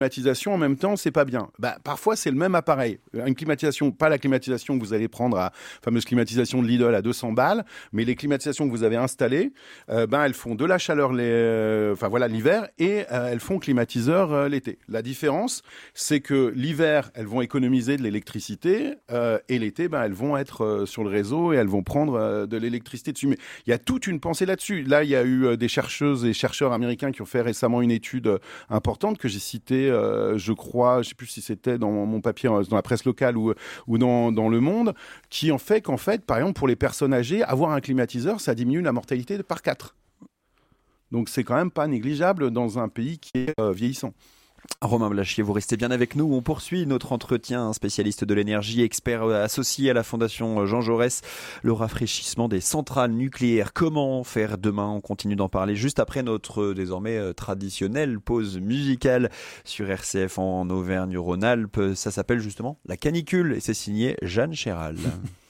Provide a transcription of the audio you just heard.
climatisation en même temps, c'est pas bien. Parfois, c'est le même appareil. Une climatisation, pas la climatisation que vous allez prendre à la fameuse climatisation de Lidl à 200 balles, mais les climatisations que vous avez installées, elles font de la chaleur l'hiver et elles font climatiseur l'été. La différence, c'est que l'hiver, elles vont économiser de l'électricité et l'été, elles vont être sur le réseau et elles vont prendre de l'électricité dessus. Mais il y a toute une pensée là-dessus. Là, il y a eu des chercheuses et chercheurs américains qui ont fait récemment une étude importante que j'ai citée, je crois, je sais plus si c'était dans mon papier, dans la presse locale ou dans Le Monde, qui en fait qu'en fait, par exemple, pour les personnes âgées, avoir un climatiseur, ça diminue la mortalité par 4. Donc c'est quand même pas négligeable dans un pays qui est vieillissant. Romain Blachier, vous restez bien avec nous. On poursuit notre entretien, un spécialiste de l'énergie, expert associé à la Fondation Jean Jaurès. Le rafraîchissement des centrales nucléaires, comment faire demain? On continue d'en parler juste après notre désormais traditionnelle pause musicale sur RCF en Auvergne-Rhône-Alpes. Ça s'appelle justement La Canicule et c'est signé Jeanne Chéral.